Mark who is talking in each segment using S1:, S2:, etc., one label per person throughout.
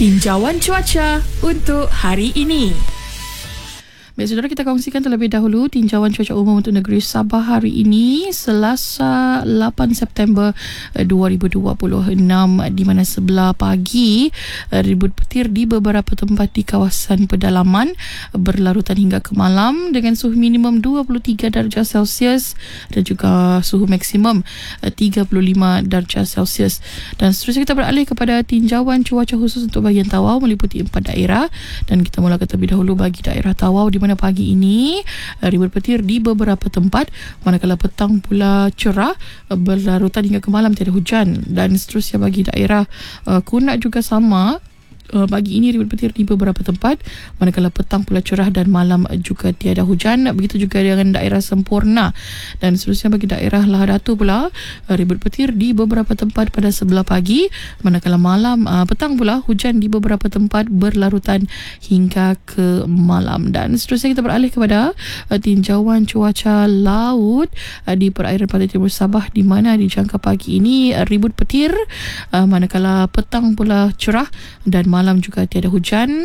S1: Tinjauan cuaca untuk hari ini. Baik, saudara, kita kongsikan terlebih dahulu tinjauan cuaca umum untuk negeri Sabah hari ini, Selasa 8 September 2026, di mana sebelah pagi ribut petir di beberapa tempat di kawasan pedalaman berlarutan hingga ke malam dengan suhu minimum 23 darjah Celsius dan juga suhu maksimum 35 darjah Celsius. Dan seterusnya kita beralih kepada tinjauan cuaca khusus untuk bahagian Tawau meliputi 4 daerah, dan kita mulakan terlebih dahulu bagi daerah Tawau, di mana pagi ini ribut petir di beberapa tempat, manakala petang pula cerah berlarutan hingga ke malam tiada hujan. Dan seterusnya bagi daerah Kunak juga sama. Pagi ini ribut petir di beberapa tempat, manakala petang pula cerah dan malam juga tiada hujan. Begitu juga dengan daerah Sempurna. Dan seterusnya bagi daerah Lahadatu pula, ribut petir di beberapa tempat pada sebelah pagi, manakala malam petang pula hujan di beberapa tempat berlarutan hingga ke malam. Dan seterusnya kita beralih kepada tinjauan cuaca laut di perairan pantai timur Sabah, di mana dijangka pagi ini ribut petir, manakala petang pula cerah dan malam juga tiada hujan.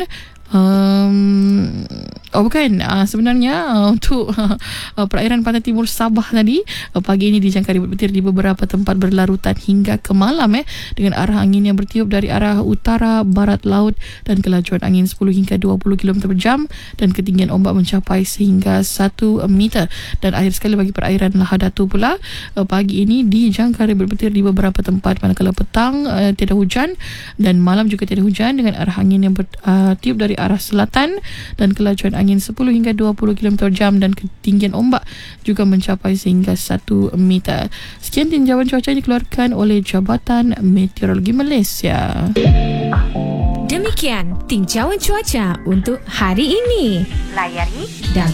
S1: Sebenarnya untuk perairan pantai timur Sabah tadi, pagi ini dijangka ribut petir di beberapa tempat berlarutan hingga ke malam dengan arah angin yang bertiup dari arah utara barat laut dan kelajuan angin 10 hingga 20 km per jam, dan ketinggian ombak mencapai sehingga 1 meter. Dan akhir sekali bagi perairan Lahadatu pula, pagi ini dijangka ribut petir di beberapa tempat, manakala petang tiada hujan dan malam juga tiada hujan, dengan arah angin yang bertiup dari arah selatan dan kelajuan angin 10 hingga 20 km per jam, dan ketinggian ombak juga mencapai sehingga 1 meter. Sekian tinjauan cuaca yang dikeluarkan oleh Jabatan Meteorologi Malaysia.
S2: Demikian tinjauan cuaca untuk hari ini. Layari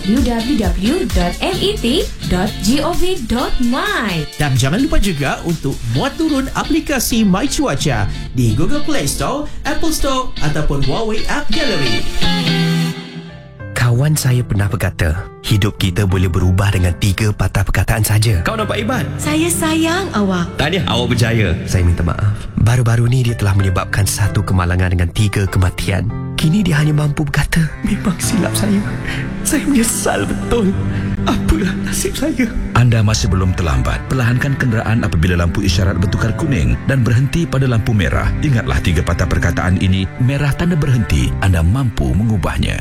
S2: www.met.gov.my.
S3: Dan jangan lupa juga untuk muat turun aplikasi My Cuaca di Google Play Store, Apple Store ataupun Huawei App Gallery.
S4: Kawan saya pernah berkata, hidup kita boleh berubah dengan 3 patah perkataan saja.
S5: Kau nampak hebat.
S2: Saya sayang awak.
S5: Tahniah, awak berjaya.
S4: Saya minta maaf. Baru-baru ni dia telah menyebabkan 1 kemalangan dengan 3 kematian. Kini dia hanya mampu berkata, memang silap saya. Saya menyesal betul. Apalah nasib saya.
S6: Anda masih belum terlambat. Perlahankan kenderaan apabila lampu isyarat bertukar kuning dan berhenti pada lampu merah. Ingatlah 3 patah perkataan ini. Merah tanda berhenti. Anda mampu mengubahnya.